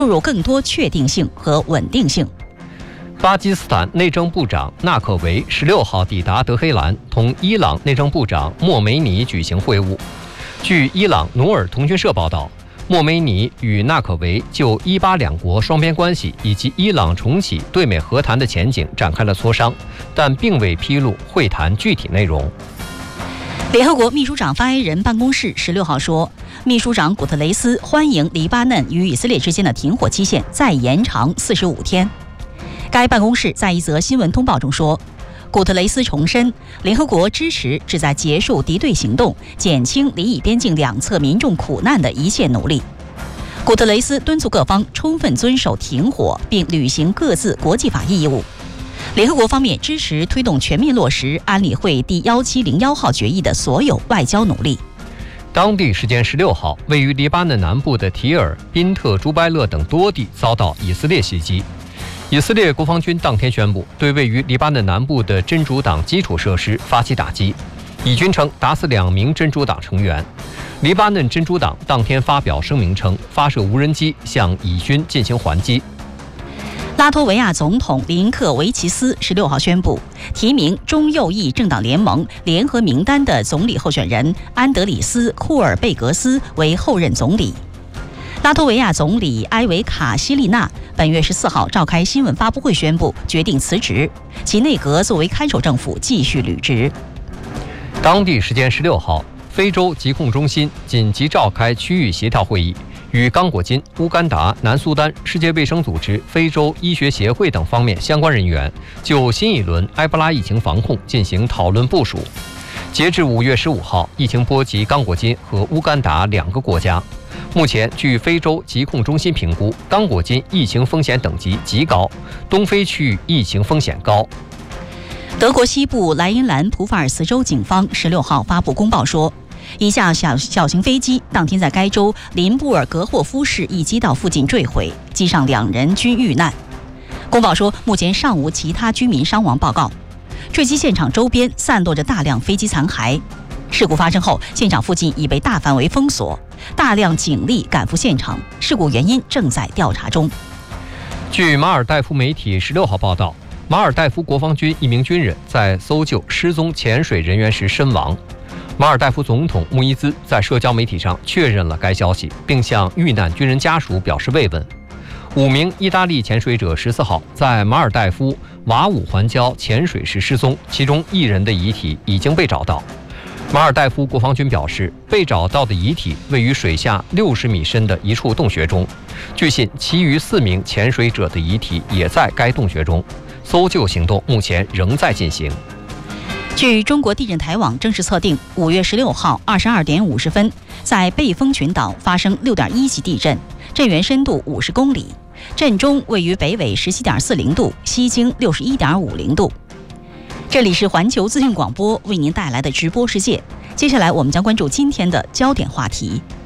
注入更多确定性和稳定性。 巴基斯坦内政部长纳可维16号抵达德黑兰，同伊朗内政部长莫梅尼举行会晤。据伊朗努尔通讯社报道，莫梅尼与纳可维就18两国双边关系以及伊朗重启对美和谈的前景展开了磋商，但并未披露会谈具体内容。 联合国秘书长发言人办公室16号说，秘书长古特雷斯欢迎黎巴嫩与以色列之间的停火期限再延长45天。该办公室在一则新闻通报中说，古特雷斯重申，联合国支持旨在结束敌对行动、减轻黎以边境两侧民众苦难的一切努力。古特雷斯敦促各方充分遵守停火，并履行各自国际法义务。联合国方面支持推动全面落实安理会第1701号决议的所有外交努力。 当地时间16号，位于黎巴嫩南部的提尔、宾特朱拜勒等多地遭到以色列袭击。以色列国防军当天宣布，对位于黎巴嫩南部的真主党基础设施发起打击。以军称打死2名真主党成员。黎巴嫩真主党当天发表声明称，发射无人机向以军进行还击。 拉脱维亚总统林克维奇斯16号宣布，提名中右翼政党联盟联合名单的总理候选人安德里斯·库尔贝格斯为后任总理。拉脱维亚总理埃维卡西利纳本月14号召开新闻发布会，宣布决定辞职，其内阁作为看守政府继续履职。 当地时间16号，非洲疾控中心紧急召开区域协调会议，与刚果金、乌干达、南苏丹、世界卫生组织、非洲医学协会等方面相关人员就新一轮埃博拉疫情防控进行讨论部署。截至5月15号，疫情波及刚果金和乌干达2个国家。目前，据非洲疾控中心评估，刚果金疫情风险等级极高，东非区域疫情风险高。 德国西部莱茵兰普法尔斯州警方16号发布公报说，一架小型飞机当天在该州林布尔格霍夫市一基道附近坠毁，机上2人均遇难。公报说，目前尚无其他居民伤亡报告。坠机现场周边散落着大量飞机残骸。事故发生后，现场附近已被大范围封锁，大量警力赶赴现场，事故原因正在调查中。 据马尔代夫媒体16号报道，马尔代夫国防军一名军人在搜救失踪潜水人员时身亡。马尔代夫总统穆伊兹在社交媒体上确认了该消息，并向遇难军人家属表示慰问。5名意大利潜水者14号在马尔代夫瓦武环礁潜水时失踪，其中1人的遗体已经被找到。马尔代夫国防军表示，被找到的遗体位于水下60米深的一处洞穴中。据悉，其余4名潜水者的遗体也在该洞穴中。搜救行动目前仍在进行。 据中国地震台网正式测定，5月16号22点50分，在贝丰群岛发生6.1级地震，震源深度50公里，震中位于北纬17.40度，西经61.50度。这里是环球资讯广播为您带来的直播世界，接下来我们将关注今天的焦点话题。